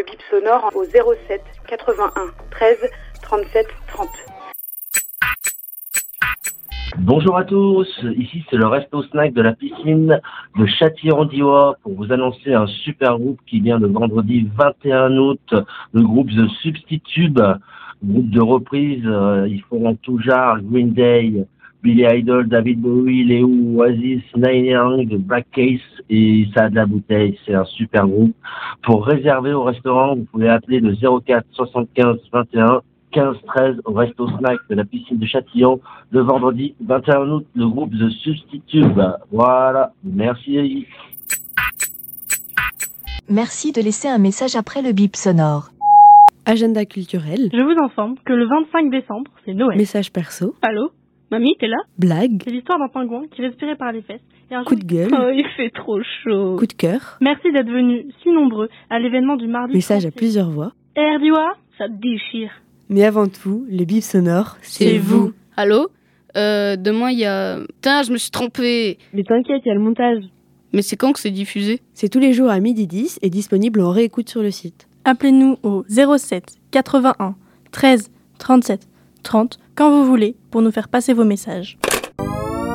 le bip sonore au 07 81 13 37 30. Bonjour à tous, ici c'est le Resto Snack de la piscine de Châtillon-d'Ivoire pour vous annoncer un super groupe qui vient le vendredi 21 août, le groupe The Substitute, groupe de reprise, ils font en tout genre Green Day, Billy Idol, David Bowie, Léo, Oasis, Neil Young, Black Case et ça a de la bouteille, c'est un super groupe. Pour réserver au restaurant, vous pouvez appeler le 04 75 21 15 13 au Resto Snack de la piscine de Châtillon le vendredi 21 août, le groupe The Substitute. Voilà, merci. Merci de laisser un message après le bip sonore. Agenda culturel. Je vous informe que le 25 décembre, c'est Noël. Message perso. Allô? Mamie, t'es là? Blague. C'est l'histoire d'un pingouin qui respirait par les fesses. Et un Coup jour, de gueule. Oh, il fait trop chaud. Coup de cœur. Merci d'être venus si nombreux à l'événement du mardi. Message à plusieurs voix. RDOA, ça te déchire. Mais avant tout, le bip sonore, c'est vous. Allô? Demain, il y a... Putain, je me suis trompée. Mais t'inquiète, il y a le montage. Mais c'est quand que c'est diffusé? C'est tous les jours à 12h10 et disponible en réécoute sur le site. Appelez-nous au 07 81 13 37 30 quand vous voulez pour nous faire passer vos messages.